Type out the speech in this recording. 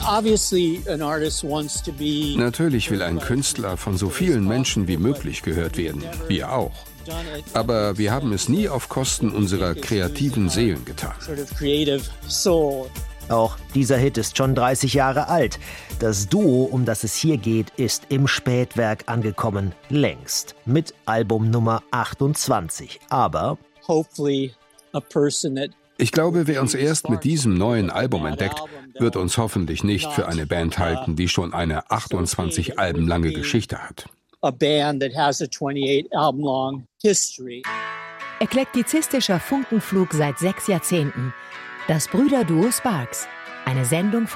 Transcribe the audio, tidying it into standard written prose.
Natürlich will ein Künstler von so vielen Menschen wie möglich gehört werden, wir auch. Aber wir haben es nie auf Kosten unserer kreativen Seelen getan. Auch dieser Hit ist schon 30 Jahre alt. Das Duo, um das es hier geht, ist im Spätwerk angekommen, längst. Mit Album Nummer 28. Aber ich glaube, wer uns erst mit diesem neuen Album entdeckt, wird uns hoffentlich nicht für eine Band halten, die schon eine 28 Alben lange Geschichte hat. Eklektizistischer Funkenflug seit 6 Jahrzehnten. Das Brüderduo Sparks. Eine Sendung